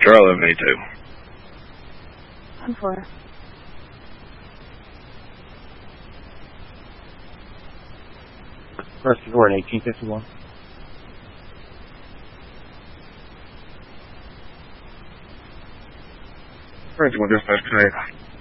Charlie 1182. 1-4. First report 1851. First one, dispatch connect.